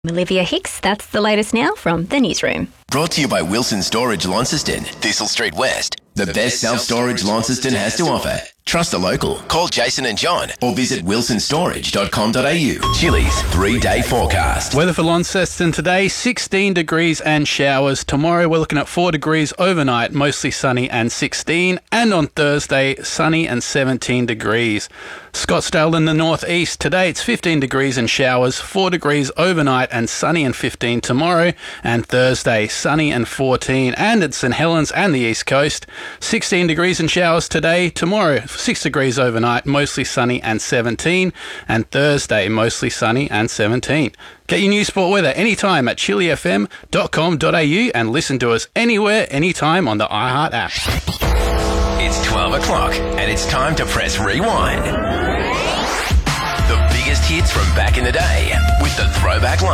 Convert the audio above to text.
Olivia Hicks, that's the latest now from the newsroom. Brought to you by Wilson Storage Launceston, Thistle Street West. The best self-storage Launceston has to offer. Trust a local. Call Jason and John or visit wilsonstorage.com.au. Chili's 3-day forecast. Weather for Launceston today, 16 degrees and showers. Tomorrow we're looking at 4 degrees overnight, mostly sunny and 16. And on Thursday, sunny and 17 degrees. Scottsdale in the northeast. Today it's 15 degrees and showers, 4 degrees overnight and sunny and 15 tomorrow. And Thursday, sunny and 14. And at St Helens and the east coast, 16 degrees and showers today. Tomorrow, 6 degrees overnight, mostly sunny and 17. And Thursday, mostly sunny and 17. Get your news sport weather anytime at chilifm.com.au and listen to us anywhere, anytime on the iHeart app. It's 12 o'clock and it's time to press rewind. The biggest hits from back in the day with the Throwback Line.